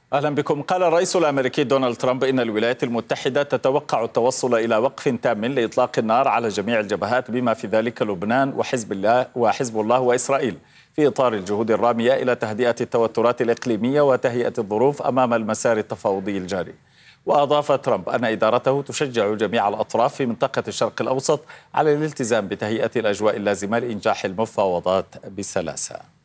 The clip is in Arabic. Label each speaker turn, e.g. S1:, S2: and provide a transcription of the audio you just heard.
S1: أهلا بكم. قال الرئيس الأمريكي دونالد ترامب إن الولايات المتحدة تتوقع التوصل إلى وقف تام لإطلاق النار على جميع الجبهات بما في ذلك لبنان وحزب الله وإسرائيل، في إطار الجهود الرامية إلى تهدئة التوترات الإقليمية وتهيئة الظروف أمام المسار التفاوضي الجاري. وأضاف ترامب أن إدارته تشجع جميع الأطراف في منطقة الشرق الأوسط على الالتزام بتهيئة الأجواء اللازمة لإنجاح المفاوضات بسلاسة.